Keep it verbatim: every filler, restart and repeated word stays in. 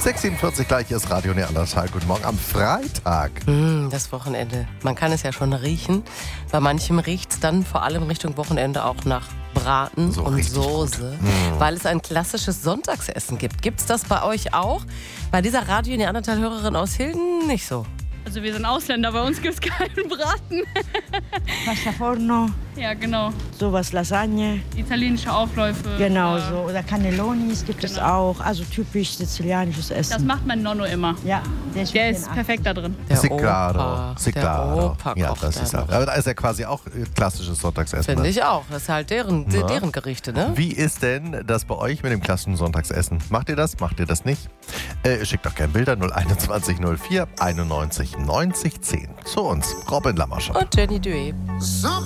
sechs Uhr siebenundvierzig gleich ist Radio Neandertal. Guten Morgen am Freitag. Mm, das Wochenende. Man kann es ja schon riechen. Bei manchem riecht es dann vor allem Richtung Wochenende auch nach Braten So und richtig Soße, Mm. weil es ein klassisches Sonntagsessen gibt. Gibt es das bei euch auch? Bei dieser Radio Neandertal-Hörerin aus Hilden nicht so. Also wir sind Ausländer, bei uns gibt es keinen Braten. Pasta Forno, Ja, genau. sowas Lasagne, Italienische Aufläufe. genau oder- so. Oder Cannellonis gibt es Genau. auch, also typisch sizilianisches Das Essen. macht mein Nonno immer. Ja, der ist, Der mit ist den perfekt da drin. Der Sì, Opa, claro. Sì, der claro. Opa Ja, kocht das da ist auch. noch. Aber da ist ja quasi auch äh, klassisches Sonntagsessen. Finde ne? ich auch. Das ist halt deren, Ja. deren Gerichte, ne? Wie ist denn das bei euch mit dem klassischen Sonntagsessen? Macht ihr das? Macht ihr das nicht? Äh, schickt doch gerne Bilder null einundzwanzig null vier einundneunzig neunzig zehn zu uns. Robin Lammerschott. Und Jenny Duet.